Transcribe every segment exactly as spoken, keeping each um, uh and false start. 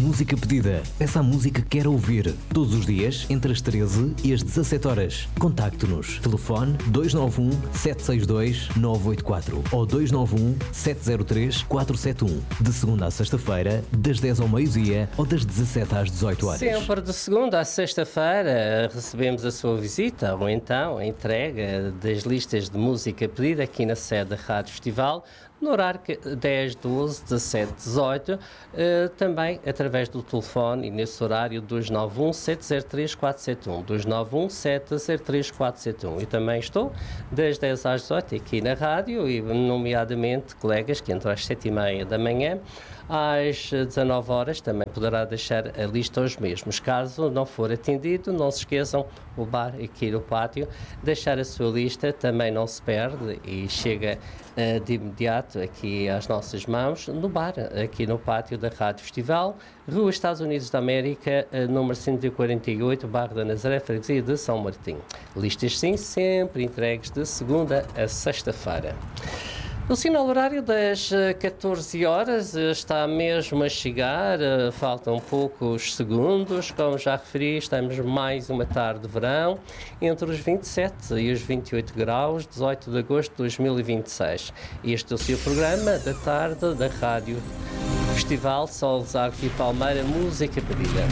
música pedida. Peça a música que quer ouvir. Todos os dias, entre as treze e as dezassete horas. Contacte-nos. Telefone dois nove um, sete seis dois, nove oito quatro ou dois nove um, sete zero três, quatro sete um. De segunda à sexta-feira, das dez ao meio-dia ou das dezassete às dezoito horas. Sempre de segunda à sexta-feira recebemos a sua visita ou então a entrega das listas de música pedida aqui na sede da Rádio Festival, no horário dez, doze, dezassete, dezoito, uh, também através do telefone e nesse horário dois nove um, sete zero três, quatro sete um, dois nove um, sete zero três, quatro sete um. E também estou das dez às dezoito aqui na rádio e nomeadamente colegas que entram às sete e meia da manhã, às dezanove horas também poderá deixar a lista aos mesmos. Caso não for atendido, não se esqueçam, o bar aqui no pátio, deixar a sua lista, também não se perde e chega uh, de imediato aqui às nossas mãos, no bar, aqui no pátio da Rádio Festival, Rua Estados Unidos da América, uh, número cento e quarenta e oito, bairro da Nazaré, freguesia de São Martim. Listas sim, sempre entregues de segunda a sexta-feira. O sinal horário das catorze horas está mesmo a chegar, faltam poucos segundos, como já referi, estamos mais uma tarde de verão, entre os vinte e sete e os vinte e oito graus, dezoito de agosto de dois mil e vinte e seis. Este é o seu programa da tarde da Rádio Festival Sol, Arcos e Palmeira, música pedida.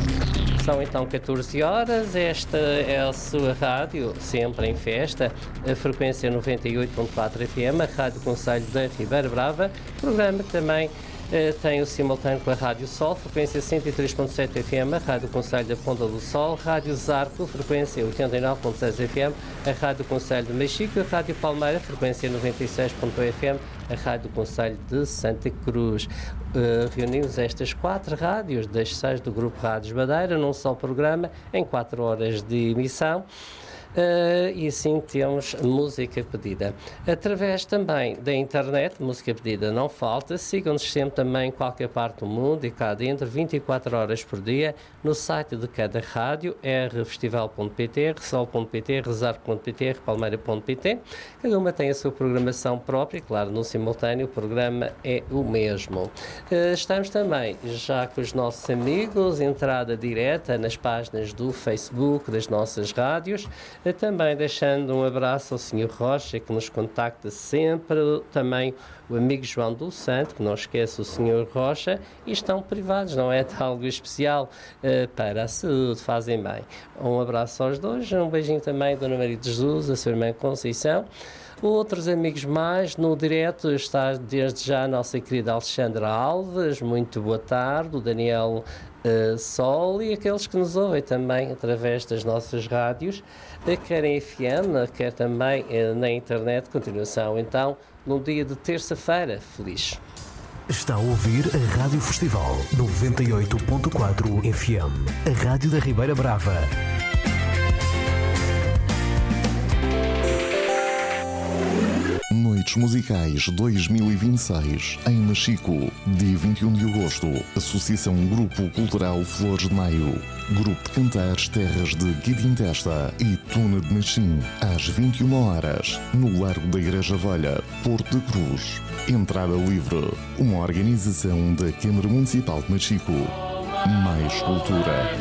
São então catorze horas, esta é a sua rádio, sempre em festa, a frequência noventa e oito ponto quatro F M, a Rádio Conselho da Ribeira Brava, programa que também eh, tem o simultâneo com a Rádio Sol, frequência cento e três ponto sete F M, a Rádio Conselho da Ponta do Sol, Rádio Zarco, frequência oitenta e nove ponto seis F M, a Rádio Conselho de Mexico, a Rádio Palmeira, frequência noventa e seis ponto um F M, a Rádio Conselho de Santa Cruz. Uh, reunimos estas quatro rádios das seis do Grupo Rádios Madeira num só programa, em quatro horas de emissão. Uh, e assim temos música pedida. Através também da internet, música pedida não falta. Sigam-nos sempre também em qualquer parte do mundo e cá dentro, vinte e quatro horas por dia, no site de cada rádio, r festival ponto p t, resol ponto p t, resarco ponto p t, repalmeira ponto p t. Cada uma tem a sua programação própria, claro, no simultâneo o programa é o mesmo. Uh, estamos também já com os nossos amigos, entrada direta nas páginas do Facebook das nossas rádios. Também deixando um abraço ao senhor Rocha, que nos contacta sempre, também o amigo João do Santo, que não esquece o senhor Rocha, e estão privados, não é de algo especial uh, para a saúde, fazem bem. Um abraço aos dois, um beijinho também da Dona Maria de Jesus, a sua irmã Conceição. Outros amigos mais, no direto está desde já a nossa querida Alexandra Alves, muito boa tarde, o Daniel uh, Sol e aqueles que nos ouvem também através das nossas rádios, quer em F M, quer também uh, na internet. Continuação então, num dia de terça-feira, feliz. Está a ouvir a Rádio Festival noventa e oito ponto quatro F M, a Rádio da Ribeira Brava. Noites Musicais dois mil e vinte e seis, em Machico, dia vinte e um de agosto, Associação Grupo Cultural Flores de Maio, Grupo de Cantares Terras de Guidintesta e Tuna de Machim, às vinte e uma horas, no Largo da Igreja Velha, Porto de Cruz. Entrada livre, uma organização da Câmara Municipal de Machico. Mais cultura.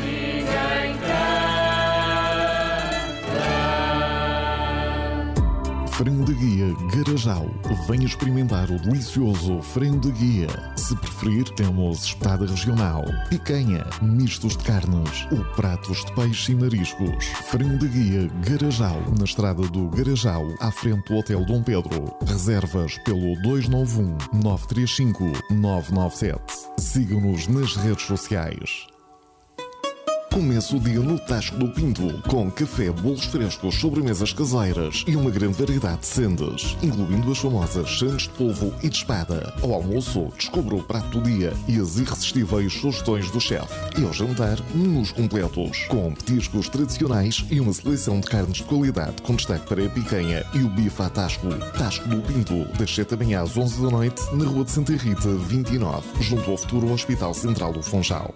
Frango de Guia Garajal. Venha experimentar o delicioso frango de guia. Se preferir, temos espada regional, picanha, mistos de carnes ou pratos de peixe e mariscos. Frango de Guia Garajal, na estrada do Garajal, à frente do Hotel Dom Pedro. Reservas pelo dois nove um, nove três cinco, nove nove sete. Sigam-nos nas redes sociais. Começa o dia no Tasco do Pinto, com café, bolos frescos, sobremesas caseiras e uma grande variedade de sandes, incluindo as famosas sandes de polvo e de espada. Ao almoço, descubra o prato do dia e as irresistíveis sugestões do chefe. E ao jantar, menus completos, com petiscos tradicionais e uma seleção de carnes de qualidade, com destaque para a picanha e o bife à Tasco. Tasco do Pinto, das sete da manhã às onze da noite, na Rua de Santa Rita, vinte e nove, junto ao futuro Hospital Central do Funchal.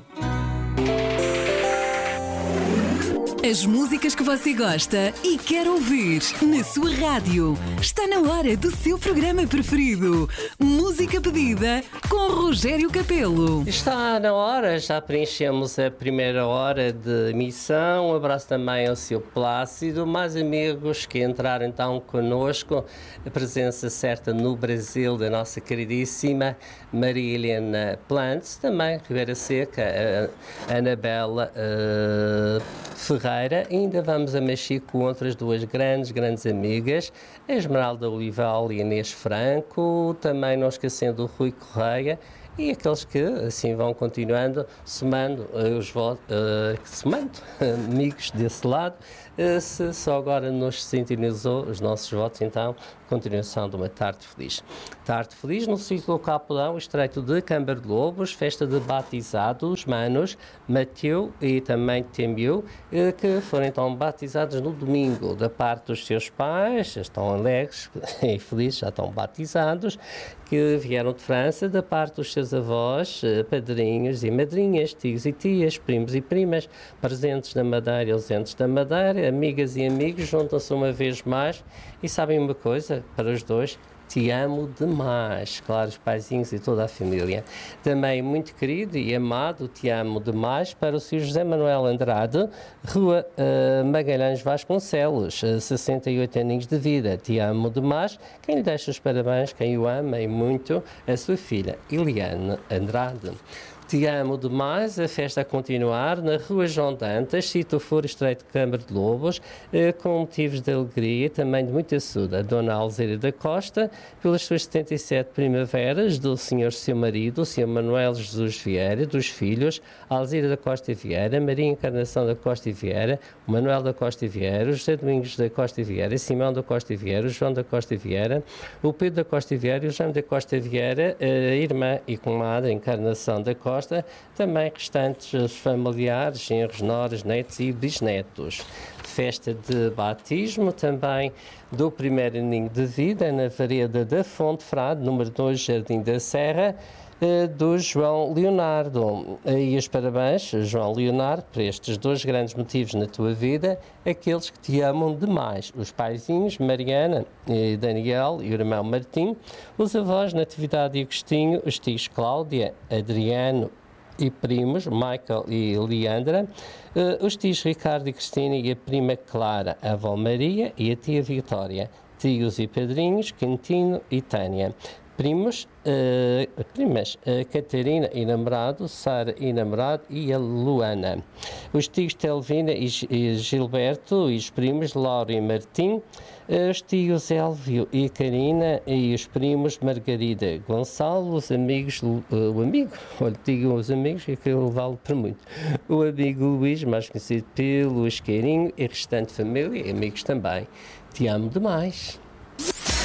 As músicas que você gosta e quer ouvir na sua rádio. Está na hora do seu programa preferido. Música Música Pedida com Rogério Capelo. Está na hora, já preenchemos a primeira hora de emissão. Um abraço também ao seu Plácido. Mais amigos que entraram então connosco. A presença certa no Brasil da nossa queridíssima Maria Helena Plantes, também Ribeira Seca, a Anabela uh, Ferreira. Ainda vamos a mexer com outras duas grandes, grandes amigas, a Esmeralda Olival e Inês Franco, também não esquecendo o Rui Correia, e aqueles que assim vão continuando, somando uh, os votos, uh, somando amigos desse lado. Uh, se só agora nos sintonizou os nossos votos, então, continuação de uma tarde feliz. Tarde feliz no sítio do Capelão, estreito de Câmara de Lobos, festa de batizados, manos, Mateu e também Temeu, uh, que foram então batizados no domingo, da parte dos seus pais, estão alegres e felizes, já estão batizados, que vieram de França, da parte dos seus avós, padrinhos e madrinhas, tios e tias, primos e primas, presentes da Madeira e ausentes da Madeira, amigas e amigos, juntam-se uma vez mais e sabem uma coisa, para os dois, te amo demais, claro, os paizinhos e toda a família. Também muito querido e amado, te amo demais, para o senhor José Manuel Andrade, Rua uh, Magalhães Vasconcelos, uh, sessenta e oito aninhos de vida, te amo demais. Quem lhe deixa os parabéns, quem o ama e muito, a sua filha, Eliane Andrade. Te amo demais, a festa a continuar na Rua João Dantas, sítio Foro Estreito de Câmara de Lobos, eh, com motivos de alegria e também de muita saúde. A Dona Alzira da Costa, pelas suas setenta e sete primaveras, do senhor seu marido, o senhor Manuel Jesus Vieira, dos filhos, Alzira da Costa Vieira, Maria Encarnação da Costa Vieira, o Manuel da Costa Vieira, o José Domingos da Costa Vieira, Simão da Costa Vieira, o João da Costa Vieira, o Pedro da Costa Vieira e o João da Costa Vieira, a irmã e comadre Encarnação da Costa, também restantes familiares, genros, noras, netos e bisnetos. Festa de batismo também do primeiro aninho de vida na Vareda da Fonte Frade, número dois, Jardim da Serra, do João Leonardo. E os parabéns, João Leonardo, por estes dois grandes motivos na tua vida, aqueles que te amam demais, os paizinhos, Mariana e Daniel e o irmão Martim, os avós Natividade e Agostinho, os tios Cláudia, Adriano e primos, Michael e Leandra, uh, os tios Ricardo e Cristina e a prima Clara, a avó Maria e a tia Vitória, tios e padrinhos, Quintino e Tânia. Primos, uh, primas, uh, Catarina e namorado, Sara e namorado e a Luana. Os tios Telvina e, e Gilberto e os primos Laura e Martim. Uh, os tios Elvio e Karina e os primos Margarida Gonçalo, os amigos, uh, o amigo, olha, digo os amigos, que eu quero levá-lo para muito. O amigo Luís, mais conhecido pelo Isqueirinho, e restante família e amigos também. Te amo demais.